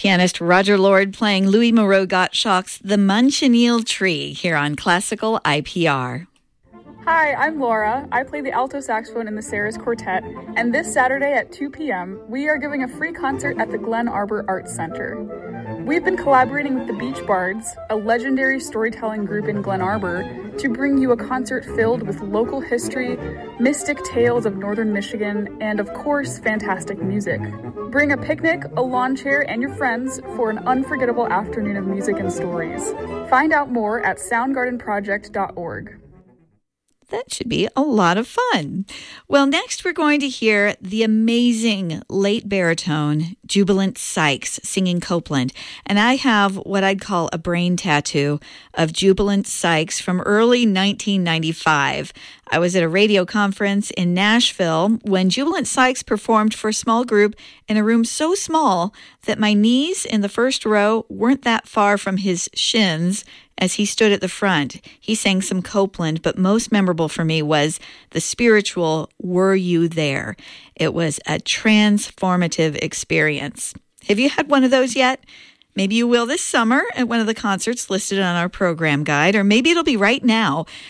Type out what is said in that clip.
Pianist Roger Lord playing Louis Moreau Gottschalk's The Manchineel Tree here on Classical IPR. Hi, I'm Laura. I play the alto saxophone in the Sarah's Quartet, and this Saturday at 2 p.m., we are giving a free concert at the Glen Arbor Arts Center. We've been collaborating with the Beach Bards, a legendary storytelling group in Glen Arbor, to bring you a concert filled with local history, mystic tales of northern Michigan, and of course, fantastic music. Bring a picnic, a lawn chair, and your friends for an unforgettable afternoon of music and stories. Find out more at soundgardenproject.org. That should be a lot of fun. Well, next we're going to hear the amazing late baritone Jubilant Sykes singing Copeland. And I have what I'd call a brain tattoo of Jubilant Sykes from early 1995. I was at a radio conference in Nashville when Jubilant Sykes performed for a small group in a room so small that my knees in the first row weren't that far from his shins as he stood at the front. He sang some Copeland, but most memorable for me was the spiritual Were You There? It was a transformative experience. Have you had one of those yet? Maybe you will this summer at one of the concerts listed on our program guide, or maybe it'll be right now